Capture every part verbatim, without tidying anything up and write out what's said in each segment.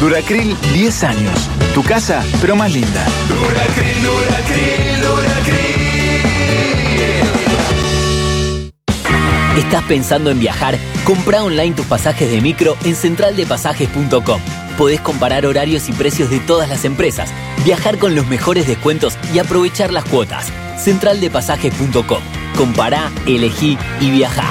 Duracril, diez años. Tu casa, pero más linda. Duracril, Duracril, Duracril. ¿Estás pensando en viajar? Comprá online tus pasajes de micro en central de pasajes punto com. Podés comparar horarios y precios de todas las empresas, viajar con los mejores descuentos y aprovechar las cuotas. central de pasajes punto com. Compará, elegí y viajá.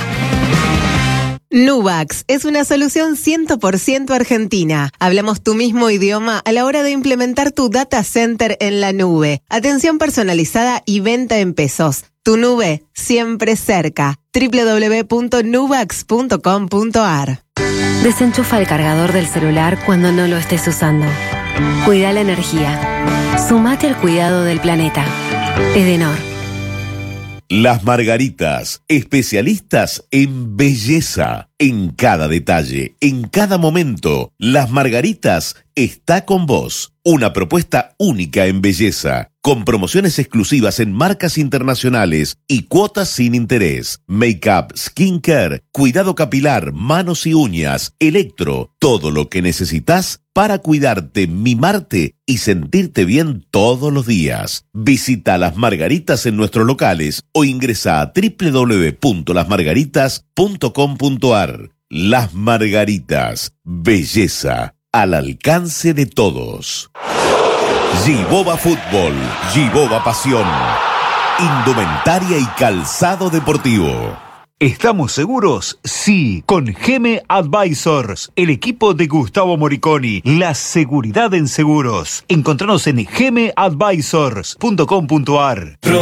Nubax es una solución cien por ciento argentina. Hablamos tu mismo idioma a la hora de implementar tu data center en la nube. Atención personalizada y venta en pesos. Tu nube siempre cerca. doble u doble u doble u punto nubax punto com punto a r. Desenchufa el cargador del celular cuando no lo estés usando. Cuida la energía. Sumate al cuidado del planeta. Edenor. Las Margaritas, especialistas en belleza. En cada detalle, en cada momento, Las Margaritas está con vos. Una propuesta única en belleza, con promociones exclusivas en marcas internacionales y cuotas sin interés. Make-up, skincare, cuidado capilar, manos y uñas, electro, todo lo que necesitas para cuidarte, mimarte y sentirte bien todos los días. Visita Las Margaritas en nuestros locales o ingresa a doble u doble u doble u punto las margaritas punto com punto a r. Las Margaritas, belleza al alcance de todos. Giboba Fútbol, Giboba Pasión, indumentaria y calzado deportivo. ¿Estamos seguros? Sí, con Geme Advisors, el equipo de Gustavo Moriconi, la seguridad en seguros. Encontranos en geme advisors punto com punto a r.